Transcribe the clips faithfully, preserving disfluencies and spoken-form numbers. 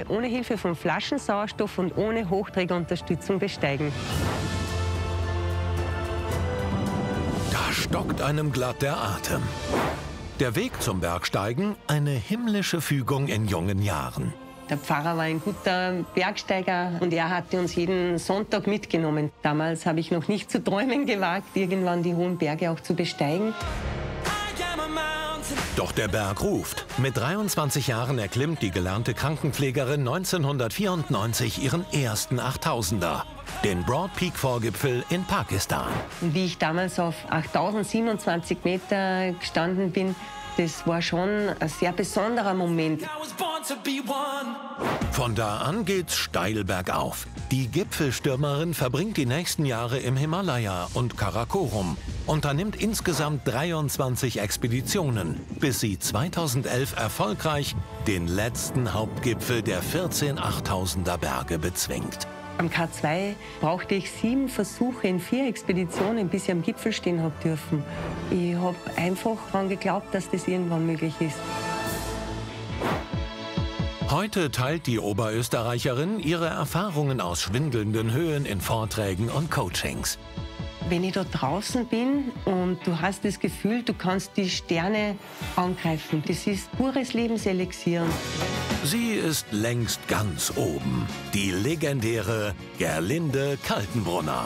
ohne Hilfe von Flaschensauerstoff und ohne Hochträgerunterstützung besteigen. Da stockt einem glatt der Atem. Der Weg zum Bergsteigen, eine himmlische Fügung in jungen Jahren. Der Pfarrer war ein guter Bergsteiger und er hatte uns jeden Sonntag mitgenommen. Damals habe ich noch nicht zu träumen gewagt, irgendwann die hohen Berge auch zu besteigen. Doch der Berg ruft. Mit dreiundzwanzig Jahren erklimmt die gelernte Krankenpflegerin neunzehnhundertvierundneunzig ihren ersten achttausender, den Broad Peak Vorgipfel in Pakistan. Und wie ich damals auf achttausendsiebenundzwanzig Meter gestanden bin, das war schon ein sehr besonderer Moment. Von da an geht's steil bergauf. Die Gipfelstürmerin verbringt die nächsten Jahre im Himalaya und Karakorum, unternimmt insgesamt dreiundzwanzig Expeditionen, bis sie zweitausendelf erfolgreich den letzten Hauptgipfel der vierzehn achttausender Berge bezwingt. Am K zwei brauchte ich sieben Versuche in vier Expeditionen, bis ich am Gipfel stehen habe dürfen. Ich habe einfach daran geglaubt, dass das irgendwann möglich ist. Heute teilt die Oberösterreicherin ihre Erfahrungen aus schwindelnden Höhen in Vorträgen und Coachings. Wenn ich da draußen bin und du hast das Gefühl, du kannst die Sterne angreifen, das ist pures Lebenselixier. Sie ist längst ganz oben. Die legendäre Gerlinde Kaltenbrunner.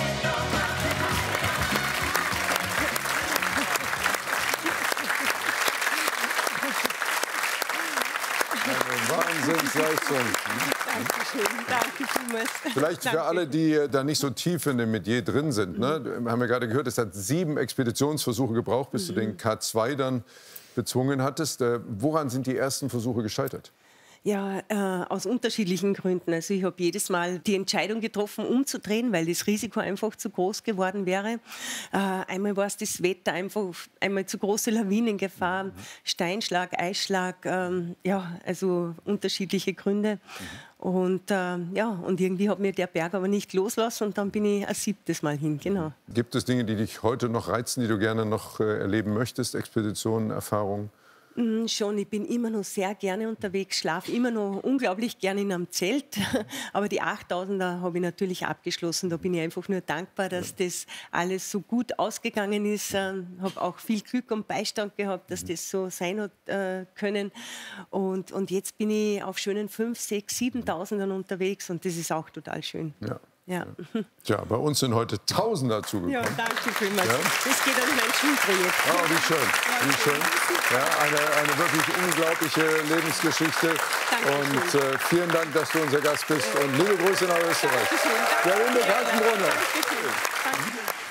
Wahnsinnsleistung. Dankeschön, danke vielmals. Vielleicht für Danke. alle, die da nicht so tief in dem Metier drin sind. Ne? Wir haben ja gerade gehört, es hat sieben Expeditionsversuche gebraucht, bis mhm. du den K zwei dann bezwungen hattest. Woran sind die ersten Versuche gescheitert? Ja, äh, aus unterschiedlichen Gründen. Also ich habe jedes Mal die Entscheidung getroffen, umzudrehen, weil das Risiko einfach zu groß geworden wäre. Äh, einmal war es das Wetter, einfach einmal zu große Lawinengefahr, mhm. Steinschlag, Eisschlag, ähm, ja, also unterschiedliche Gründe. Mhm. Und, äh, ja, und irgendwie hat mir der Berg aber nicht loslassen und dann bin ich ein siebtes Mal hin, genau. Gibt es Dinge, die dich heute noch reizen, die du gerne noch äh, erleben möchtest, Expeditionen, Erfahrungen? Mm, schon, ich bin immer noch sehr gerne unterwegs, schlafe immer noch unglaublich gerne in einem Zelt. Aber die achttausender habe ich natürlich abgeschlossen. Da bin ich einfach nur dankbar, dass das alles so gut ausgegangen ist. Ich äh, habe auch viel Glück und Beistand gehabt, dass das so sein hat äh, können. Und, und jetzt bin ich auf schönen fünf, sechs, siebentausendern unterwegs und das ist auch total schön. Ja. Ja. Tja, bei uns sind heute Tausender zugekommen. Ja, danke vielmals. Ja? Das geht an mein Schulprojekt. Oh, wie schön, wie schön. Ja, eine, eine wirklich unglaubliche Lebensgeschichte. Dankeschön. Und äh, vielen Dank, dass du unser Gast bist. Und liebe Grüße nach Österreich. Dankeschön. Gerlinde Kaltenbrunner. Dankeschön. Danke.